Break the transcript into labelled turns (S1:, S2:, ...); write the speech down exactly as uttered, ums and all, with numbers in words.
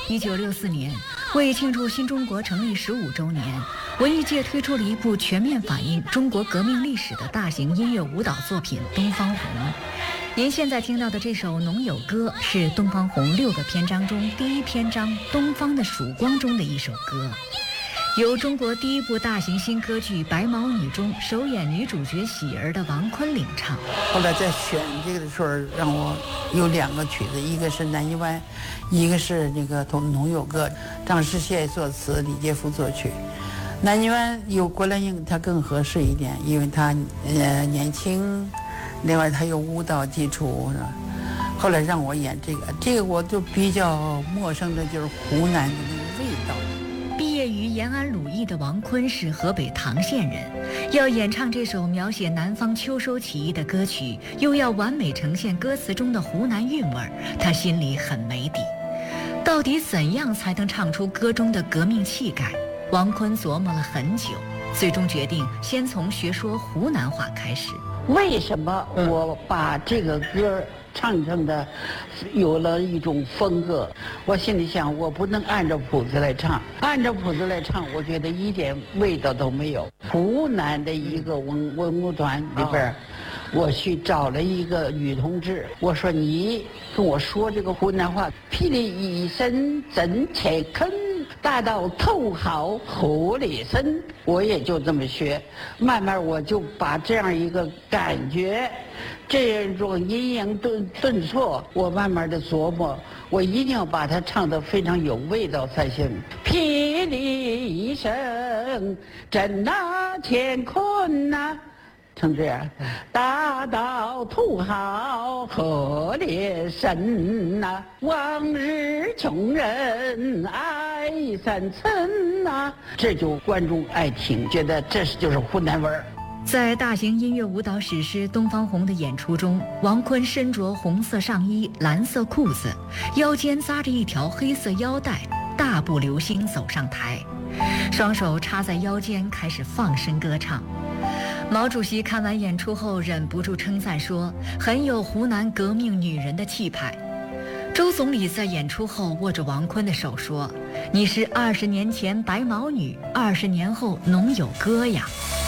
S1: 一九六四年，为庆祝新中国成立十五周年，文艺界推出了一部全面反映中国革命历史的大型音乐舞蹈作品《东方红》。您现在听到的这首《农友歌》是《东方红》六个篇章中第一篇章《东方的曙光》中的一首歌，由中国第一部大型新歌剧《白毛女》中首演女主角喜儿的王坤领唱。
S2: 后来在选这个的时候，让我有两个曲子，一个是《南泥湾》，一个是那个《农友歌》，张世宪作词，李杰夫作曲。南泥湾有郭兰英，她更合适一点，因为她呃年轻，另外她有舞蹈基础。后来让我演这个，这个我就比较陌生的就是湖南的那个味道。
S1: 毕业于延安鲁艺的王坤是河北唐县人，要演唱这首描写南方秋收起义的歌曲，又要完美呈现歌词中的湖南韵味儿，他心里很没底。到底怎样才能唱出歌中的革命气概？王坤琢磨了很久，最终决定先从学说湖南话开始。
S2: 为什么我把这个歌唱成的有了一种风格？我心里想，我不能按照谱子来唱，按照谱子来唱，我觉得一点味道都没有。湖南的一个文文工团里边、哦，我去找了一个女同志，我说你跟我说这个湖南话，霹雳一声真切坑。大到头好河里深，我也就这么学，慢慢我就把这样一个感觉，这种阴阳顿顿挫，我慢慢的琢磨，我一定要把它唱得非常有味道才行。霹雳一声震那乾坤呐，成这样，大到土豪河里深呐，往日穷人爱三层呐，这就观众爱听，觉得这是就是湖南味儿。
S1: 在大型音乐舞蹈史诗《东方红》的演出中，王坤身着红色上衣、蓝色裤子，腰间扎着一条黑色腰带，大步流星走上台，双手插在腰间，开始放声歌唱。毛主席看完演出后忍不住称赞说，很有湖南革命女人的气派。周总理在演出后握着王坤的手说，你是二十年前白毛女，二十年后农友歌呀。